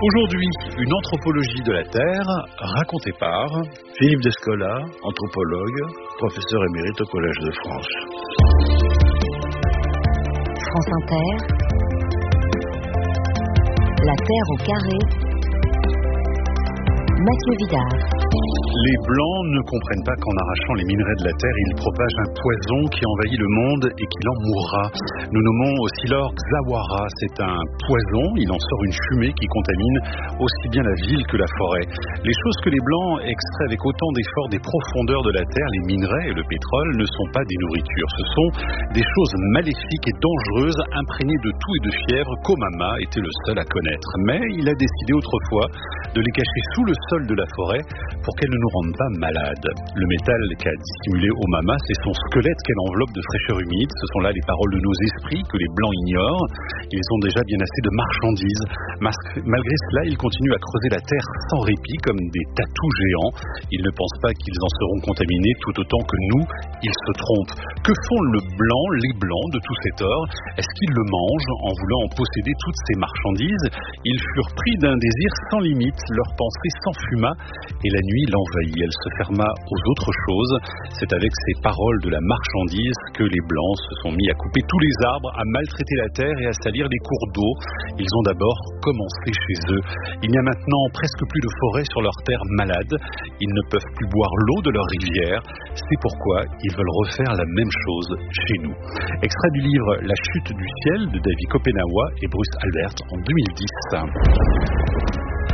Aujourd'hui, une anthropologie de la Terre, racontée par Philippe Descola, anthropologue, professeur émérite au Collège de France. France Inter, la Terre au carré, Mathieu Vidard. Les Blancs ne comprennent pas qu'en arrachant les minerais de la Terre, ils propagent un poison qui envahit le monde et qu'il en mourra. Nous nommons aussi l'or Xawara. C'est un poison, il en sort une fumée qui contamine aussi bien la ville que la forêt. Les choses que les Blancs extraient avec autant d'efforts des profondeurs de la Terre, les minerais et le pétrole, ne sont pas des nourritures. Ce sont des choses maléfiques et dangereuses, imprégnées de toux et de fièvre, qu'Omama était le seul à connaître. Mais il a décidé autrefois de les cacher sous le sol de la forêt pour qu'elles ne nous rendent pas malades. Le métal qu'a dissimulé Omama, c'est son squelette qu'elle enveloppe de fraîcheur humide. Ce sont là les paroles de nos esprits que les Blancs ignorent. Ils ont déjà bien assez de marchandises. Malgré cela, ils continuent à creuser la terre sans répit, comme des tatous géants. Ils ne pensent pas qu'ils en seront contaminés tout autant que nous. Ils se trompent. Que font les Blancs de tout cet or? Est-ce qu'ils le mangent en voulant en posséder toutes ces marchandises? Ils furent pris d'un désir sans limite. Leur pensée s'enfuma et la nuit l'envahit. Elle se ferma aux autres choses. C'est avec ces paroles de la marchandise que les Blancs se sont mis à couper tous les arbres, à maltraiter la terre et à salir les cours d'eau. Ils ont d'abord commencé chez eux. Il n'y a maintenant presque plus de forêt sur leur terre malade. Ils ne peuvent plus boire l'eau de leur rivière. C'est pourquoi ils veulent refaire la même chose chez nous. Extrait du livre La chute du ciel de David Kopenawa et Bruce Albert en 2010.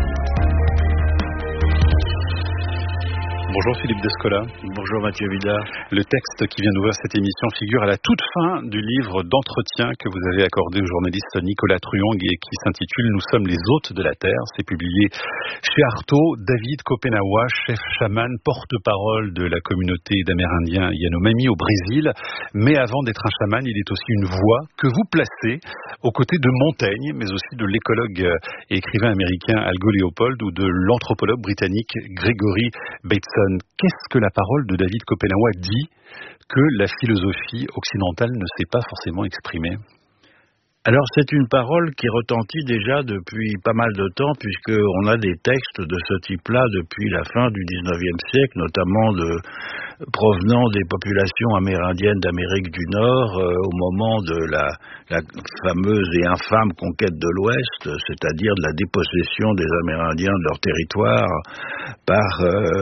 Bonjour Philippe Descola. Bonjour Mathieu Vidard. Le texte qui vient d'ouvrir cette émission figure à la toute fin du livre d'entretien que vous avez accordé au journaliste Nicolas Truong et qui s'intitule « Nous sommes les hôtes de la Terre ». C'est publié chez Artaud. David Kopenawa, chef chaman, porte-parole de la communauté d'Amérindiens Yanomami au Brésil. Mais avant d'être un chaman, il est aussi une voix que vous placez aux côtés de Montaigne, mais aussi de l'écologue et écrivain américain Algo Leopold ou de l'anthropologue britannique Gregory Bateson. Qu'est-ce que la parole de David Kopenawa dit que la philosophie occidentale ne sait pas forcément exprimer? Alors c'est une parole qui retentit déjà depuis pas mal de temps, puisqu'on a des textes de ce type-là depuis la fin du 19e siècle, notamment provenant des populations amérindiennes d'Amérique du Nord au moment de la fameuse et infâme conquête de l'Ouest, c'est-à-dire de la dépossession des Amérindiens de leur territoire par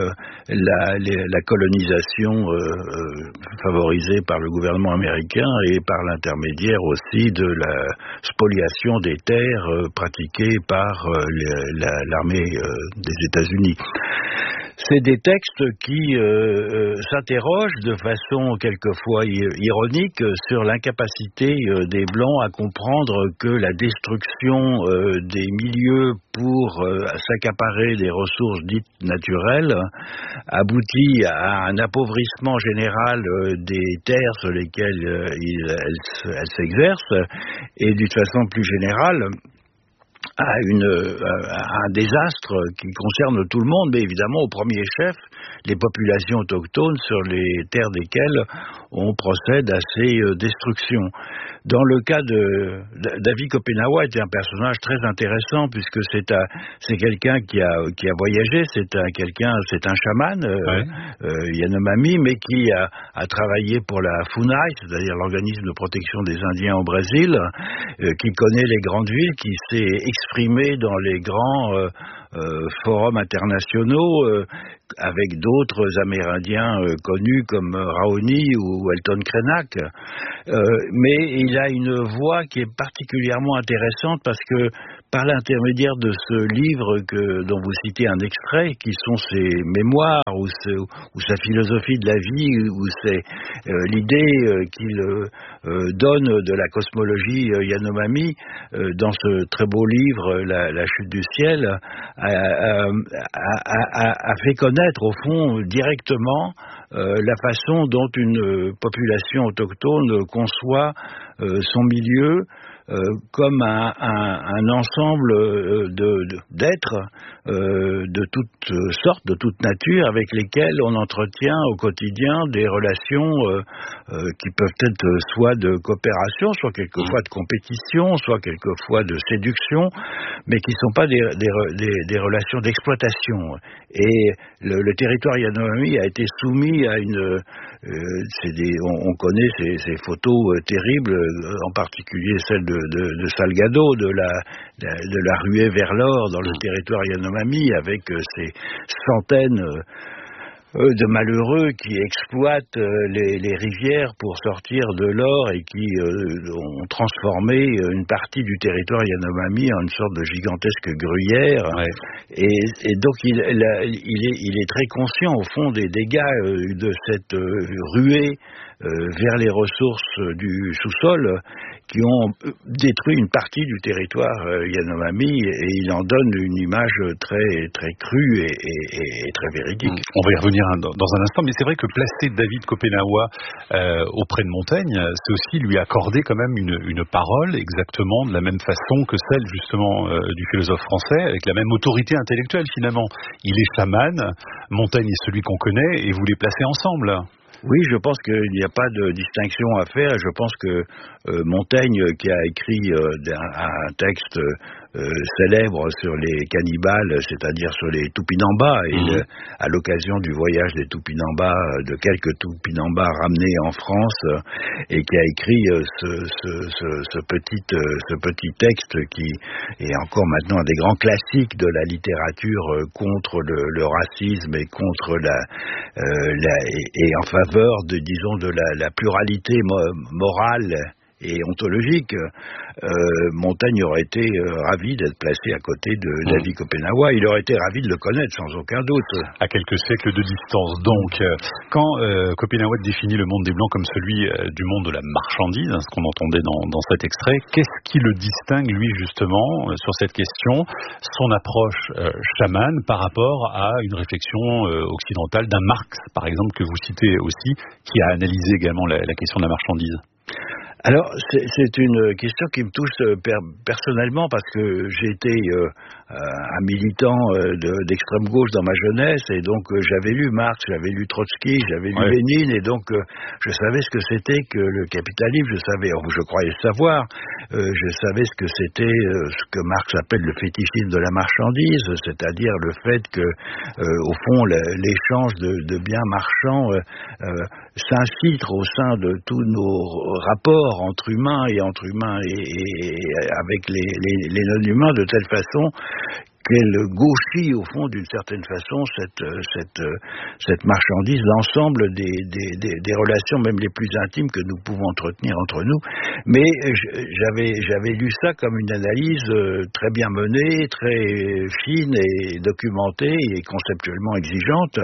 la colonisation favorisée par le gouvernement américain et par l'intermédiaire aussi de la spoliation des terres pratiquée par l'armée des États-Unis. C'est des textes qui s'interrogent de façon quelquefois ironique sur l'incapacité des Blancs à comprendre que la destruction des milieux pour s'accaparer des ressources dites naturelles aboutit à un appauvrissement général des terres sur lesquelles elles s'exercent et d'une façon plus générale à un désastre qui concerne tout le monde, mais évidemment au premier chef les populations autochtones sur les terres desquelles on procède à ces destructions. Dans le cas de David Kopenawa, était un personnage très intéressant puisque c'est quelqu'un qui a voyagé, c'est un chaman Yanomami, mais qui a travaillé pour la FUNAI, c'est-à-dire l'organisme de protection des Indiens au Brésil, qui connaît les grandes villes, qui s'est exprimé dans les grands forums internationaux avec d'autres Amérindiens connus comme Raoni ou Elton Krenak. Mais il a une voix qui est particulièrement intéressante parce que par l'intermédiaire de ce livre dont vous citez un extrait, qui sont ses mémoires ou sa philosophie de la vie, ou c'est l'idée qu'il donne de la cosmologie Yanomami dans ce très beau livre La chute du ciel, a fait connaître au fond directement la façon dont une population autochtone conçoit son milieu comme un ensemble d'êtres de toutes sortes, de toute nature, avec lesquels on entretient au quotidien des relations qui peuvent être soit de coopération, soit quelquefois de compétition, soit quelquefois de séduction, mais qui ne sont pas des relations d'exploitation. Et le territoire Yanomami a été soumis à une... on connaît ces photos terribles, en particulier celle de Salgado, de la ruée vers l'or dans le territoire Yanomami, avec ces centaines de malheureux qui exploitent les rivières pour sortir de l'or et qui ont transformé une partie du territoire Yanomami en une sorte de gigantesque gruyère. Ouais. Et donc il est très conscient au fond des dégâts de cette ruée vers les ressources du sous-sol qui ont détruit une partie du territoire Yanomami, et il en donne une image très, très crue et très véridique. On va y revenir dans un instant, mais c'est vrai que placer David Kopenawa auprès de Montaigne, c'est aussi lui accorder quand même une parole exactement de la même façon que celle justement du philosophe français, avec la même autorité intellectuelle finalement. Il est chaman, Montaigne est celui qu'on connaît, et vous les placez ensemble. Oui, je pense qu'il n'y a pas de distinction à faire. Je pense que Montaigne, qui a écrit un texte célèbre sur les cannibales, c'est-à-dire sur les Tupinambas, et à l'occasion du voyage des Tupinambas, de quelques Tupinambas ramenés en France, et qui a écrit ce petit texte qui est encore maintenant un des grands classiques de la littérature contre le racisme et contre et en faveur de la pluralité morale et ontologique. Montaigne aurait été ravi d'être placé à côté de David Kopenawa. Il aurait été ravi de le connaître, sans aucun doute. À quelques siècles de distance. Donc, quand Kopenawa définit le monde des Blancs comme celui du monde de la marchandise, ce qu'on entendait dans cet extrait, qu'est-ce qui le distingue, lui, justement, sur cette question, son approche chamane par rapport à une réflexion occidentale d'un Marx, par exemple, que vous citez aussi, qui a analysé également la question de la marchandise? Alors, c'est une question qui me touche personnellement, parce que j'ai été un militant d'extrême gauche dans ma jeunesse, et donc j'avais lu Marx, j'avais lu Trotsky, j'avais lu Lénine, et donc je savais ce que c'était que le capitalisme, je croyais le savoir, je savais ce que c'était ce que Marx appelle le fétichisme de la marchandise, c'est-à-dire le fait que, au fond, l'échange de biens marchands s'infiltre au sein de tous nos rapports entre humains et avec les non-humains, de telle façon qu'elle gauchit au fond d'une certaine façon cette marchandise, l'ensemble des relations même les plus intimes que nous pouvons entretenir entre nous. Mais j'avais lu ça comme une analyse très bien menée, très fine et documentée et conceptuellement exigeante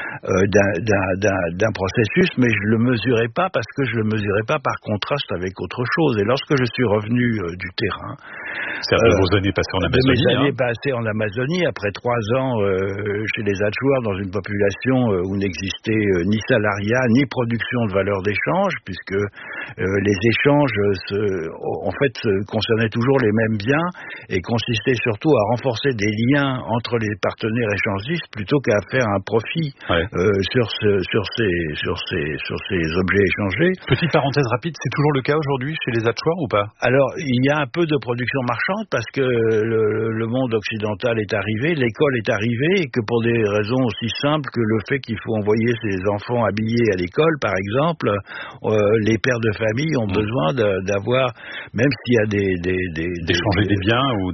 d'un processus, mais je le mesurais pas, parce que je le mesurais pas par contraste avec autre chose. Et lorsque je suis revenu du terrain, c'est-à-dire de vos années passées en Amazonie, de mes années passées en Amazonie, après 3 ans chez les Achuar, dans une population où n'existait ni salariat, ni production de valeur d'échange, puisque les échanges en fait concernaient toujours les mêmes biens et consistaient surtout à renforcer des liens entre les partenaires échangistes plutôt qu'à faire un profit sur ces objets échangés. Petite parenthèse rapide, c'est toujours le cas aujourd'hui chez les Achuar ou pas? Alors, il y a un peu de production marchande, parce que le monde occidental est arrivé, l'école est arrivée, et que pour des raisons aussi simples que le fait qu'il faut envoyer ses enfants habillés à l'école, par exemple, les pères de famille ont besoin d'avoir, même s'il y a d'échanger des biens ou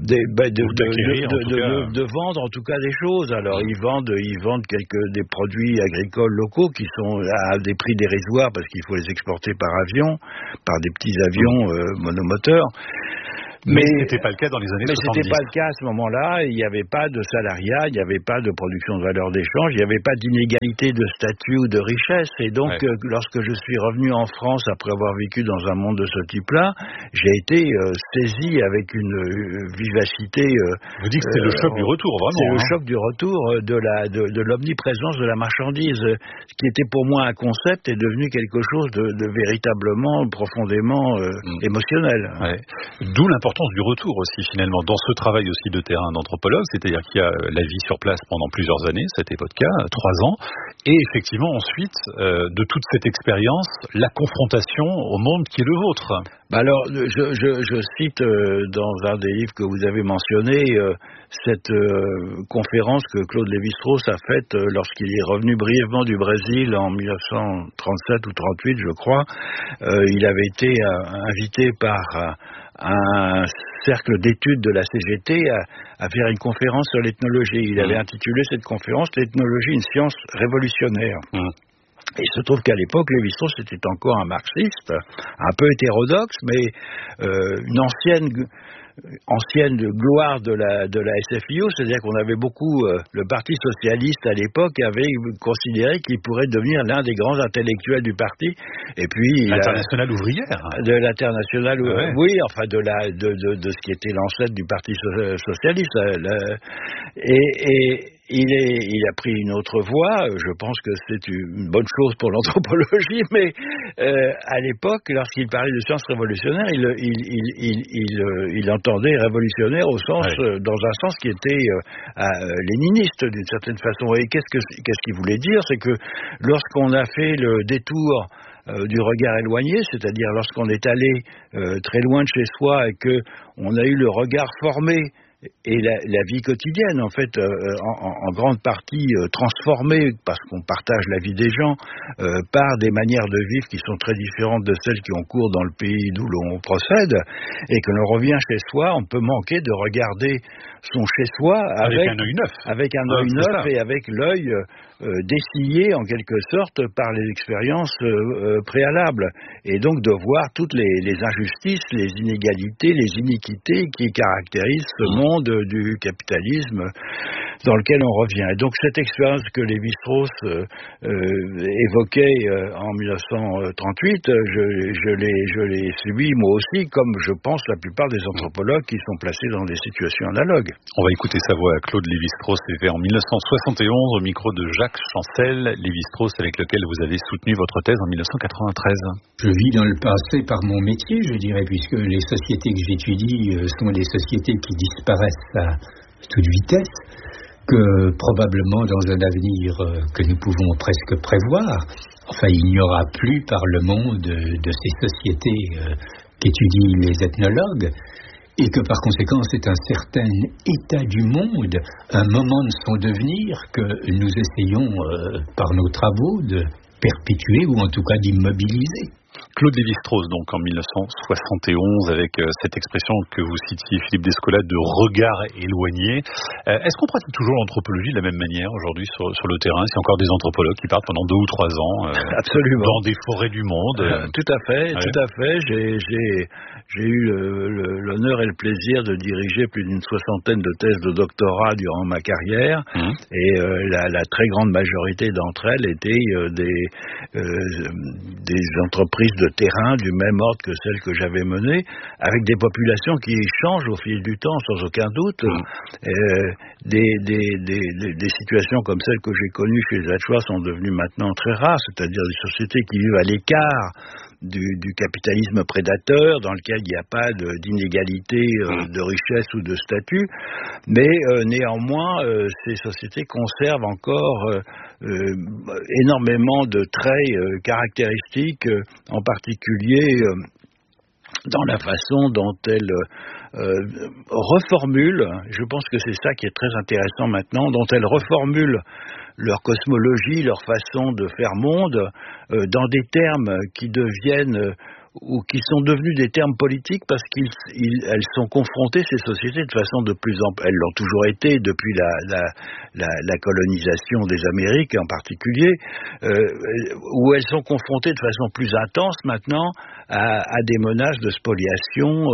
de vendre en tout cas des choses. Alors ils vendent des produits agricoles locaux qui sont à des prix dérisoires, parce qu'il faut les exporter par avion, par des petits avions monomoteurs. Mais c'était pas le cas dans les années 70. Mais c'était pas le cas à ce moment-là. Il n'y avait pas de salariat, il n'y avait pas de production de valeur d'échange, il n'y avait pas d'inégalité de statut ou de richesse. Et donc, lorsque je suis revenu en France après avoir vécu dans un monde de ce type-là, j'ai été saisi avec une vivacité. Vous dites que c'est le choc du retour, vraiment. C'est le choc du retour de l'omniprésence de la marchandise. Ce qui était pour moi un concept est devenu quelque chose de véritablement, profondément émotionnel. D'où l'importance du retour aussi, finalement, dans ce travail aussi de terrain d'anthropologue, c'est-à-dire qu'il y a la vie sur place pendant plusieurs années, c'était votre cas, 3 ans, et effectivement ensuite, de toute cette expérience, la confrontation au monde qui est le vôtre. Alors, je cite dans un des livres que vous avez mentionné cette conférence que Claude Lévi-Strauss a faite lorsqu'il est revenu brièvement du Brésil en 1937 ou 38, je crois. Il avait été invité par un cercle d'études de la CGT à faire une conférence sur l'ethnologie. Il avait intitulé cette conférence « L'ethnologie, une science révolutionnaire ». Et il se trouve qu'à l'époque, Lévi-Strauss était encore un marxiste, un peu hétérodoxe, mais une ancienne gloire de la SFIO, c'est-à-dire qu'on avait beaucoup, le Parti socialiste à l'époque avait considéré qu'il pourrait devenir l'un des grands intellectuels du parti. Et puis l'internationale ouvrière. De l'internationale, oui, enfin de ce qui était l'ancêtre du Parti socialiste. Et il a pris une autre voie. Je pense que c'est une bonne chose pour l'anthropologie, mais à l'époque, lorsqu'il parlait de sciences révolutionnaires, il entendait révolutionnaire au sens, dans un sens qui était léniniste d'une certaine façon. Et qu'est-ce qu'il voulait dire? C'est que lorsqu'on a fait le détour du regard éloigné, c'est-à-dire lorsqu'on est allé très loin de chez soi et que on a eu le regard formé et la vie quotidienne, en fait, en grande partie transformée, parce qu'on partage la vie des gens, par des manières de vivre qui sont très différentes de celles qui ont cours dans le pays d'où l'on procède, et que l'on revient chez soi, on peut manquer de regarder son chez-soi avec un œil neuf. Avec un œil neuf et avec l'œil dessillé, en quelque sorte, par les expériences préalables. Et donc de voir toutes les injustices, les inégalités, les iniquités qui caractérisent ce monde du capitalisme dans lequel on revient. Et donc cette expérience que Lévi-Strauss évoquait en 1938, je l'ai subie moi aussi, comme je pense la plupart des anthropologues qui sont placés dans des situations analogues. On va écouter sa voix à Claude Lévi-Strauss, c'était en 1971 au micro de Jacques Chancel. Lévi-Strauss avec lequel vous avez soutenu votre thèse en 1993. Je vis dans le passé par mon métier, je dirais, puisque les sociétés que j'étudie sont des sociétés qui disparaissent à toute vitesse, que probablement dans un avenir que nous pouvons presque prévoir, enfin il n'y aura plus par le monde de ces sociétés qu'étudient les ethnologues, et que par conséquent c'est un certain état du monde, un moment de son devenir que nous essayons par nos travaux de perpétuer ou en tout cas d'immobiliser. Claude Lévi-Strauss, donc en 1971, avec cette expression que vous citiez, Philippe Descola, de regard éloigné. Est-ce qu'on pratique toujours l'anthropologie de la même manière aujourd'hui sur le terrain? C'est encore des anthropologues qui partent pendant 2 ou 3 ans Absolument. Dans des forêts du monde. Tout à fait, ouais. Tout à fait. J'ai eu l'honneur et le plaisir de diriger plus d'une 60aine de thèses de doctorat durant ma carrière, et la très grande majorité d'entre elles étaient des entreprises de terrain du même ordre que celles que j'avais menées, avec des populations qui changent au fil du temps, sans aucun doute. Des situations comme celles que j'ai connues chez les Achuar sont devenues maintenant très rares, c'est-à-dire des sociétés qui vivent à l'écart du capitalisme prédateur, dans lequel il n'y a pas d'inégalité de richesse ou de statut, mais néanmoins ces sociétés conservent encore énormément de traits caractéristiques, en particulier dans la façon dont elles reformulent, je pense que c'est ça qui est très intéressant maintenant, dont elles reformulent leur cosmologie, leur façon de faire monde, dans des termes qui deviennent ou qui sont devenus des termes politiques parce qu'elles sont confrontées, ces sociétés, de façon de plus en plus... Elles l'ont toujours été depuis la colonisation des Amériques en particulier, où elles sont confrontées de façon plus intense maintenant à des menaces de spoliation,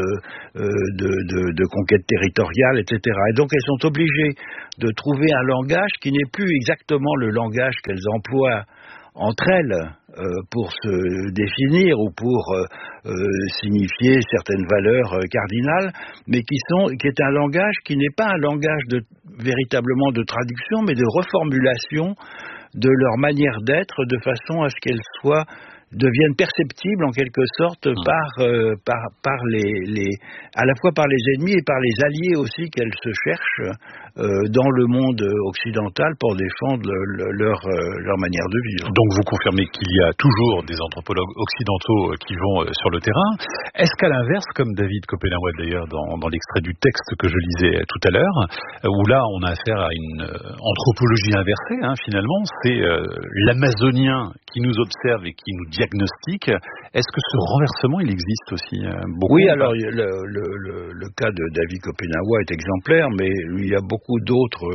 de conquête territoriale, etc. Et donc elles sont obligées de trouver un langage qui n'est plus exactement le langage qu'elles emploient entre elles pour se définir ou pour signifier certaines valeurs cardinales, mais qui est un langage qui n'est pas un langage véritablement de traduction, mais de reformulation de leur manière d'être, de façon à ce qu'elles soient deviennent perceptibles en quelque sorte par les à la fois par les ennemis et par les alliés aussi qu'elles se cherchent dans le monde occidental pour défendre leur manière de vivre. Donc vous confirmez qu'il y a toujours des anthropologues occidentaux qui vont sur le terrain. Est-ce qu'à l'inverse, comme David Copenaua d'ailleurs dans l'extrait du texte que je lisais tout à l'heure, où là on a affaire à une anthropologie inversée, finalement, c'est l'Amazonien qui nous observe et qui nous diagnostique. Est-ce que ce renversement, il existe aussi beaucoup? Oui, alors le cas de David Copenaua est exemplaire, mais il y a beaucoup d'autres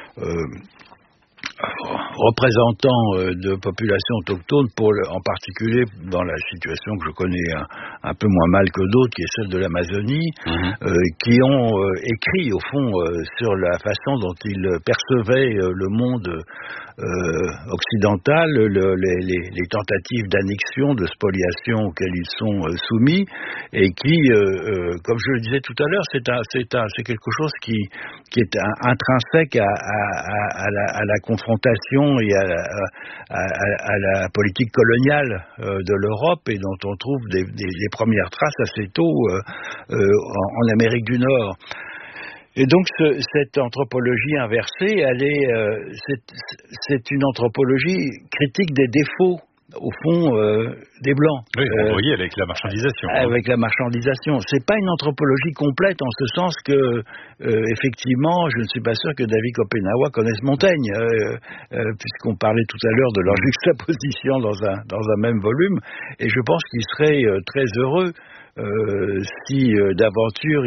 représentants de populations autochtones, en particulier dans la situation que je connais un peu moins mal que d'autres, qui est celle de l'Amazonie, qui ont écrit au fond sur la façon dont ils percevaient le monde occidental, les tentatives d'annexion, de spoliation auxquelles ils sont soumis, et qui, comme je le disais tout à l'heure, c'est quelque chose qui est intrinsèque à la confrontation et à la politique coloniale de l'Europe, et dont on trouve les premières traces assez tôt en Amérique du Nord. Et donc cette anthropologie inversée, c'est une anthropologie critique des défauts, au fond, des Blancs. Oui, vous voyez, avec la marchandisation. Avec la marchandisation. C'est pas une anthropologie complète, en ce sens que, effectivement, je ne suis pas sûr que David Copenaua connaisse Montaigne, puisqu'on parlait tout à l'heure de leur juxtaposition dans un même volume, et je pense qu'il serait très heureux si d'aventure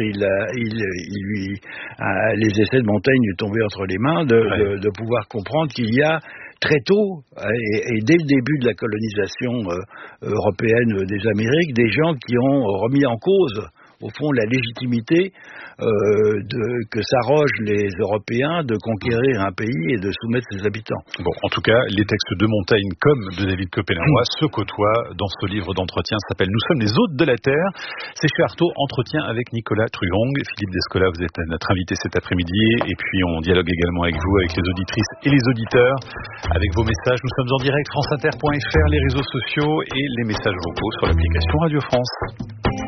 les essais de Montaigne lui tombaient entre les mains, de pouvoir comprendre qu'il y a très tôt, et dès le début de la colonisation européenne des Amériques, des gens qui ont remis en cause, au fond, la légitimité que s'arrogent les Européens de conquérir un pays et de soumettre ses habitants. Bon, en tout cas, les textes de Montaigne comme de David Copenaua se côtoient dans ce livre d'entretien. Ça s'appelle « Nous sommes les hôtes de la Terre ». C'est chez Artaud, entretien avec Nicolas Truong. Philippe Descola, vous êtes notre invité cet après-midi. Et puis, on dialogue également avec vous, avec les auditrices et les auditeurs, avec vos messages. Nous sommes en direct, franceinter.fr, les réseaux sociaux et les messages vocaux sur l'application Radio France.